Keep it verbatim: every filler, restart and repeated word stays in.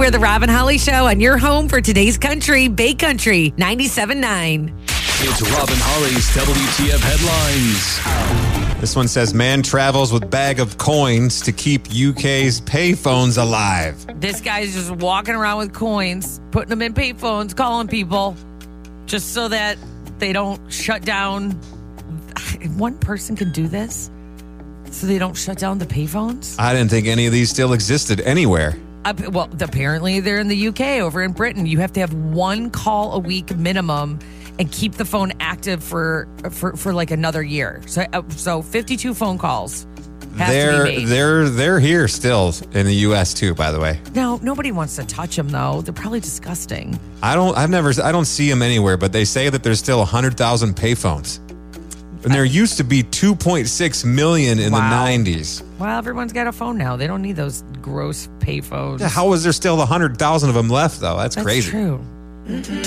We're the Rob and Holly Show on your home for today's country, Bay Country, ninety-seven point nine. It's Rob and Holly's W T F headlines. This one says, man travels with bag of coins to keep U K's payphones alive. This guy's just walking around with coins, putting them in payphones, calling people, just so that they don't shut down. One person can do this, so they don't shut down the payphones? I didn't think any of these still existed anywhere. Uh, well, apparently they're in the U K. Over in Britain, you have to have one call a week minimum and keep the phone active for for, for like another year. So, uh, so fifty-two phone calls have They're to be made. they're they're here still in the U S too, by the way. No, nobody wants to touch them though. They're probably disgusting. I don't I've never I don't see them anywhere, but they say that there's still one hundred thousand payphones. And there used to be two point six million in Wow. the nineties. Well, everyone's got a phone now. They don't need those gross payphones. How is there still one hundred thousand of them left though? That's, That's crazy. true.